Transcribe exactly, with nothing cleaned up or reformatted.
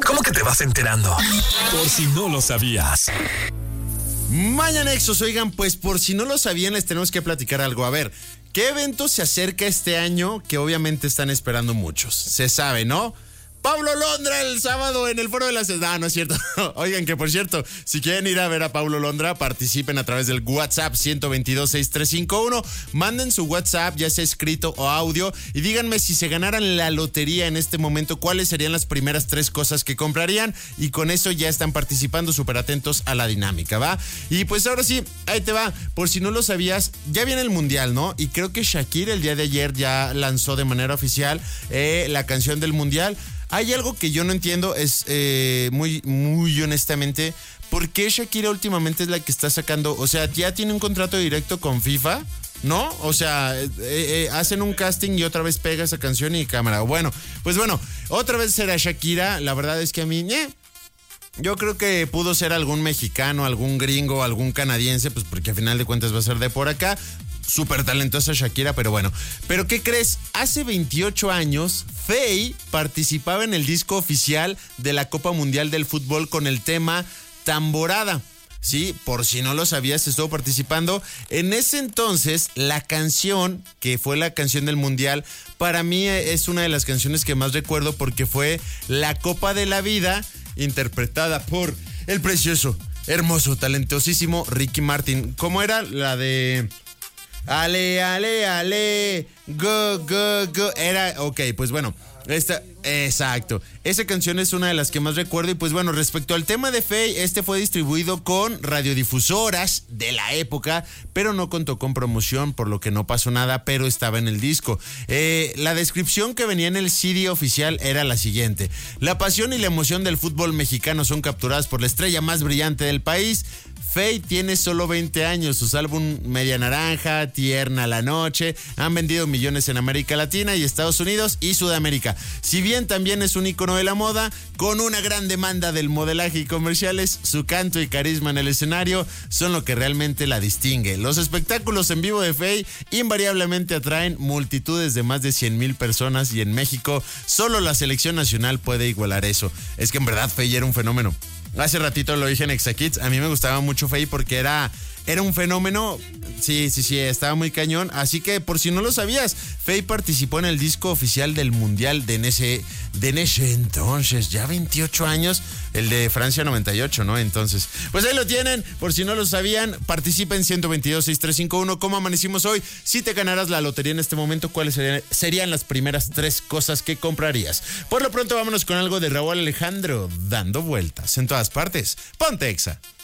¿Cómo que te vas enterando? Por si no lo sabías. Mañanexos, oigan, pues por si no lo sabían, les tenemos que platicar algo. A ver, ¿qué evento se acerca este año que obviamente están esperando muchos? Se sabe, ¿no? Pablo Londra el sábado en el Foro de la Ciudad. Ah, no es cierto. Oigan, que por cierto, si quieren ir a ver a Pablo Londra, participen a través del WhatsApp uno dos dos, seis tres cinco uno. Manden su WhatsApp, ya sea escrito o audio, y díganme si se ganaran la lotería en este momento, cuáles serían las primeras tres cosas que comprarían. Y con eso ya están participando, súper atentos a la dinámica, ¿va? Y pues ahora sí, ahí te va. Por si no lo sabías, ya viene el Mundial, ¿no? Y creo que Shakira el día de ayer ya lanzó de manera oficial eh, la canción del Mundial. Hay algo que yo no entiendo, es eh, muy, muy honestamente, ¿por qué Shakira últimamente es la que está sacando? O sea, ya tiene un contrato directo con FIFA, ¿no? O sea, eh, eh, hacen un casting y otra vez pega esa canción y cámara. Bueno, pues bueno, otra vez será Shakira. La verdad es que a mí, eh, yo creo que pudo ser algún mexicano, algún gringo, algún canadiense, pues porque al final de cuentas va a ser de por acá. Súper talentosa Shakira, pero bueno. ¿Pero qué crees? Hace veintiocho años, Feid participaba en el disco oficial de la Copa Mundial del Fútbol con el tema Tamborada. Sí, por si no lo sabías, estuvo participando. En ese entonces, la canción, que fue la canción del Mundial, para mí es una de las canciones que más recuerdo porque fue la Copa de la Vida, interpretada por el precioso, hermoso, talentosísimo Ricky Martin. ¿Cómo era la de...? Ale, ale, ale, go, go, go. Era, ok, pues bueno, esta, exacto. Esa canción es una de las que más recuerdo. Y pues bueno, respecto al tema de Feid, este fue distribuido con radiodifusoras de la época, pero no contó con promoción, por lo que no pasó nada, pero estaba en el disco. Eh, la descripción que venía en el C D oficial era la siguiente: la pasión y la emoción del fútbol mexicano son capturadas por la estrella más brillante del país. Feid tiene solo veinte años, sus álbum Media Naranja, Tierna la Noche, han vendido millones en América Latina y Estados Unidos y Sudamérica. Si bien también es un ícono de la moda, con una gran demanda del modelaje y comerciales, su canto y carisma en el escenario son lo que realmente la distingue. Los espectáculos en vivo de Feid invariablemente atraen multitudes de más de cien mil personas y en México solo la selección nacional puede igualar eso. Es que en verdad Feid era un fenómeno. Hace ratito lo dije en Exakids, a mí me gustaba mucho Feid porque era, era un fenómeno, sí, sí, sí, estaba muy cañón. Así que por si no lo sabías, Feid participó en el disco oficial del Mundial de en ese, de en ese entonces, ya veintiocho años, el de Francia noventa y ocho, ¿no? Entonces, pues ahí lo tienen, por si no lo sabían, participen uno dos dos, seis tres cinco uno. ¿Cómo amanecimos hoy? Si te ganaras la lotería en este momento, ¿cuáles serían, serían las primeras tres cosas que comprarías? Por lo pronto vámonos con algo de Rauw Alejandro, Dando Vueltas en todas partes. Ponte Exa.